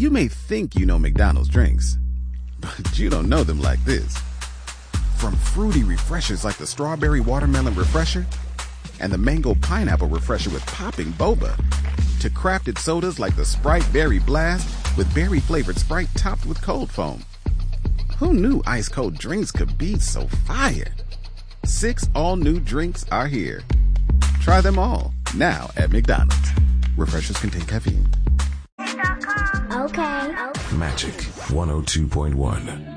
You may think you know McDonald's drinks, but you don't know them like this. From fruity refreshers like the Strawberry Watermelon Refresher and the Mango Pineapple Refresher with popping boba, to crafted sodas like the Sprite Berry Blast with berry-flavored Sprite topped with cold foam. Who knew ice-cold drinks could be so fire? 6 all-new drinks are here. Try them all, now at McDonald's. Refreshers contain caffeine. Okay. Magic 102.1.